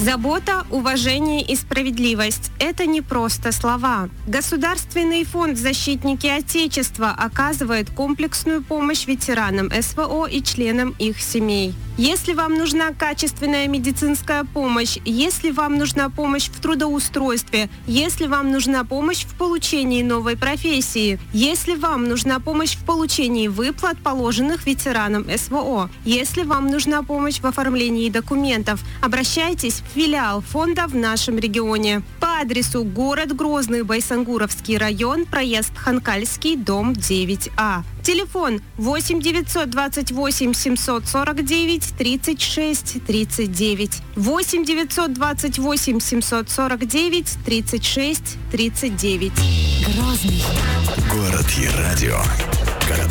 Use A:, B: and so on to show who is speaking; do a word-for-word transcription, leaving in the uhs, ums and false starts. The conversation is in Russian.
A: Забота, уважение и справедливость – это не просто слова. Государственный фонд «Защитники Отечества» оказывает комплексную помощь ветеранам СВО и членам их семей. Если вам нужна качественная медицинская помощь, если вам нужна помощь в трудоустройстве, если вам нужна помощь в получении новой профессии, если вам нужна помощь в получении выплат, положенных ветеранам СВО, если вам нужна помощь в оформлении документов, обращайтесь в филиал фонда в нашем регионе. По адресу город Грозный, Байсангуровский район, проезд Ханкальский, дом девять А. Телефон восемь девятьсот двадцать восемь семьсот сорок девять тридцать шесть тридцать девять. восемь девятьсот двадцать восемь семьсот сорок девять тридцать шесть тридцать девять.
B: Грозный.
C: Город и радио.